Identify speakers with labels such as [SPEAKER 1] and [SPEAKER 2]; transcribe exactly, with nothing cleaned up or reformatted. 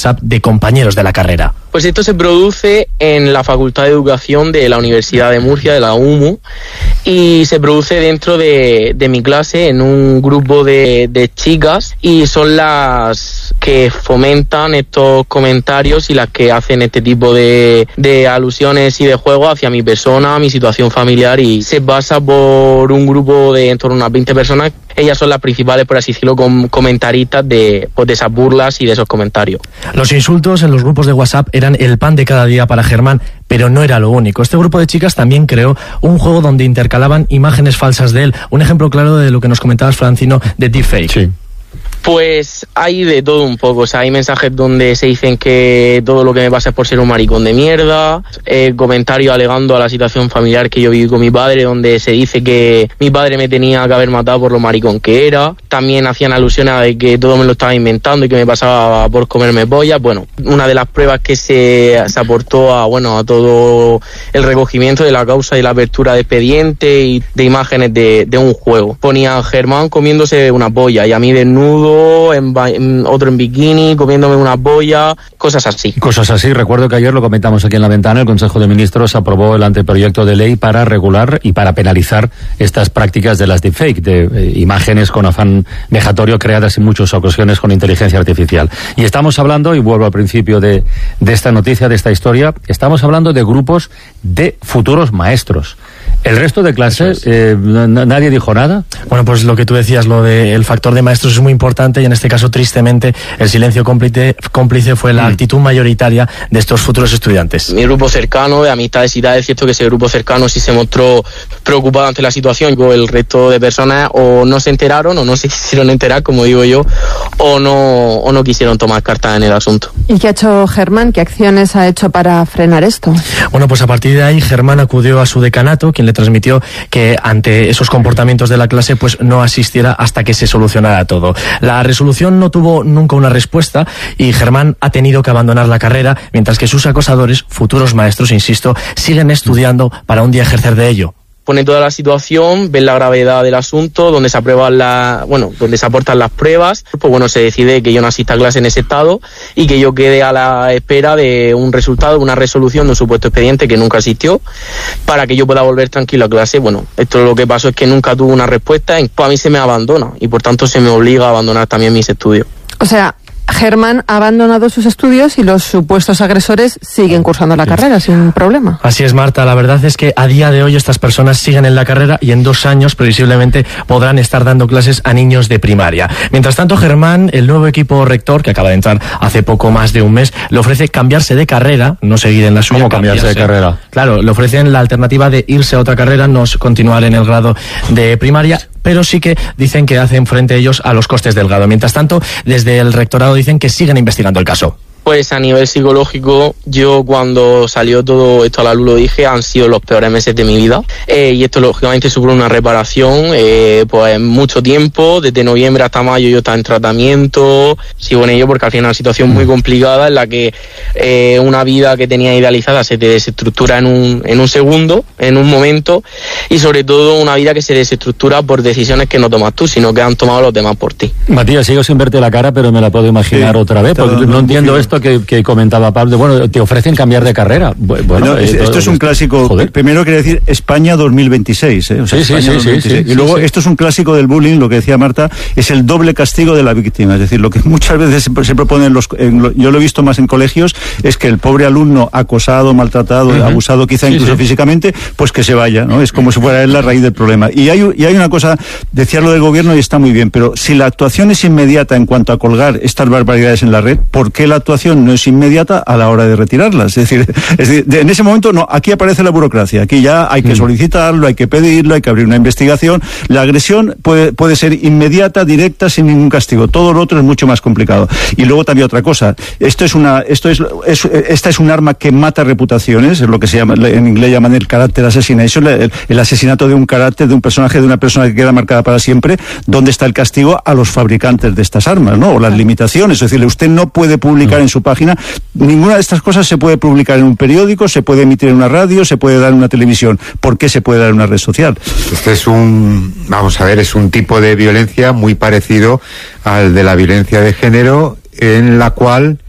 [SPEAKER 1] WhatsApp de compañeros de la carrera.
[SPEAKER 2] Pues esto se produce en la Facultad de Educación de la Universidad de Murcia, de la U M U, y se produce dentro de, de mi clase en un grupo de, de chicas, y son las que fomentan estos comentarios y las que hacen este tipo de, de alusiones y de juegos hacia mi persona, mi situación familiar, y se basa por un grupo de en torno a unas veinte personas. Ellas son las principales, por así decirlo, com- comentaristas de, pues, de esas burlas y de esos comentarios.
[SPEAKER 1] Los insultos en los grupos de WhatsApp eran el pan de cada día para Germán, pero no era lo único. Este grupo de chicas también creó un juego donde intercalaban imágenes falsas de él. Un ejemplo claro de lo que nos comentabas, Francino, de deepfake.
[SPEAKER 2] Sí. Pues hay de todo un poco, o sea, hay mensajes donde se dicen que todo lo que me pasa es por ser un maricón de mierda, eh, comentarios alegando a la situación familiar que yo viví con mi padre, donde se dice que mi padre me tenía que haber matado por lo maricón que era. También hacían alusiones a de que todo me lo estaba inventando y que me pasaba por comerme pollas. Bueno, una de las pruebas que se, se aportó a, bueno, a todo el recogimiento de la causa y la apertura de expediente y de imágenes de, de un juego. Ponía a Germán comiéndose una polla y a mí desnudo, En, en, otro en bikini, comiéndome una polla, cosas así.
[SPEAKER 3] Cosas así. Recuerdo que ayer lo comentamos aquí en La Ventana, el Consejo de Ministros aprobó el anteproyecto de ley para regular y para penalizar estas prácticas de las deepfake, de eh, imágenes con afán vejatorio creadas en muchas ocasiones con inteligencia artificial. Y estamos hablando, y vuelvo al principio de, de esta noticia, de esta historia, estamos hablando de grupos de futuros maestros. ¿El resto de clases, eh, nadie dijo nada?
[SPEAKER 1] Bueno, pues lo que tú decías, lo del factor de maestros es muy importante, y en este caso, tristemente, el silencio cómplice, cómplice fue la mm. actitud mayoritaria de estos futuros estudiantes.
[SPEAKER 2] Mi grupo cercano de amistades y tal, es cierto que ese grupo cercano sí se mostró preocupado ante la situación. El resto de personas o no se enteraron o no se quisieron enterar, como digo yo, o no, o no quisieron tomar cartas en el asunto.
[SPEAKER 4] ¿Y qué ha hecho Germán? ¿Qué acciones ha hecho para frenar esto?
[SPEAKER 1] Bueno, pues a partir de ahí, Germán acudió a su decanato, quien le transmitió que ante esos comportamientos de la clase pues no asistiera hasta que se solucionara todo. La resolución no tuvo nunca una respuesta y Germán ha tenido que abandonar la carrera, mientras que sus acosadores, futuros maestros, insisto, siguen estudiando para un día ejercer de ello.
[SPEAKER 2] Pone toda la situación, ven la gravedad del asunto, donde se aprueban la, bueno, donde se aportan las pruebas, pues bueno, se decide que yo no asista a clase en ese estado y que yo quede a la espera de un resultado, una resolución de un supuesto expediente que nunca existió, para que yo pueda volver tranquilo a clase. Bueno, esto lo que pasó es que nunca tuvo una respuesta, pues a mí se me abandona y por tanto se me obliga a abandonar también mis estudios.
[SPEAKER 4] O sea, Germán ha abandonado sus estudios y los supuestos agresores siguen cursando la carrera sin problema.
[SPEAKER 1] Así es, Marta. La verdad es que a día de hoy estas personas siguen en la carrera y en dos años previsiblemente podrán estar dando clases a niños de primaria. Mientras tanto, Germán, el nuevo equipo rector, que acaba de entrar hace poco más de un mes, le ofrece cambiarse de carrera, no seguir en la suya.
[SPEAKER 3] ¿Cómo cambiarse, cambiarse de carrera?
[SPEAKER 1] Claro, le ofrecen la alternativa de irse a otra carrera, no continuar en el grado de primaria, pero sí que dicen que hacen frente a ellos a los costes del grado. Mientras tanto, desde el rectorado dicen que siguen investigando el caso.
[SPEAKER 2] Pues a nivel psicológico, yo cuando salió todo esto a la luz lo dije, han sido los peores meses de mi vida. Eh, y esto lógicamente supone una reparación, eh, pues mucho tiempo, desde noviembre hasta mayo yo estaba en tratamiento, sigo en ello porque al final es una situación muy complicada en la que eh, una vida que tenía idealizada se te desestructura en un, en un segundo, en un momento, y sobre todo una vida que se desestructura por decisiones que no tomas tú, sino que han tomado los demás por ti.
[SPEAKER 3] Matías, sigo sin verte la cara, pero me la puedo imaginar sí, otra vez, porque no, no entiendo esto. Que, que comentaba Pablo, bueno, te ofrecen cambiar de carrera. Bueno,
[SPEAKER 5] no, esto, esto es un clásico. Joder. Primero quiero decir España dos mil veintiséis, ¿eh? O sea,
[SPEAKER 3] sí, sí,
[SPEAKER 5] España
[SPEAKER 3] sí, sí, sí,
[SPEAKER 5] y luego
[SPEAKER 3] sí,
[SPEAKER 5] esto es un clásico del bullying, lo que decía Marta, es el doble castigo de la víctima. Es decir, lo que muchas veces se, se propone en los, en lo, yo lo he visto más en colegios, es que el pobre alumno acosado, maltratado, uh-huh. abusado quizá sí, incluso sí. físicamente, pues que se vaya, ¿no? Es como si fuera él la raíz del problema. Y hay, y hay una cosa, decía lo del gobierno y está muy bien, pero si la actuación es inmediata en cuanto a colgar estas barbaridades en la red, ¿por qué la actuación no es inmediata a la hora de retirarlas? Es decir, es decir de, en ese momento no, aquí aparece la burocracia, aquí ya hay que solicitarlo, hay que pedirlo, hay que abrir una investigación. La agresión puede, puede ser inmediata, directa, sin ningún castigo. Todo lo otro es mucho más complicado. Y luego también otra cosa, esto es una, esto es, es esta es un arma que mata reputaciones, es lo que se llama, en inglés llaman el character assassination, el, el asesinato de un carácter, de un personaje, de una persona que queda marcada para siempre. ¿Dónde está el castigo a los fabricantes de estas armas, no? O las limitaciones, es decir, usted no puede publicar en su página. Ninguna de estas cosas se puede publicar en un periódico, se puede emitir en una radio, se puede dar en una televisión. ¿Por qué se puede dar en una red social?
[SPEAKER 6] Este es un, vamos a ver, es un tipo de violencia muy parecido al de la violencia de género, en la cual